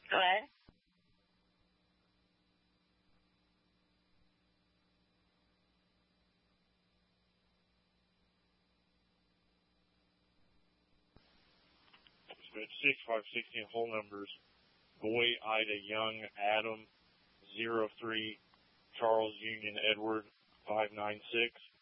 Go ahead. It's 6516 whole numbers. Boy, Ida, Young, Adam, 03, Charles, Union, Edward, 596.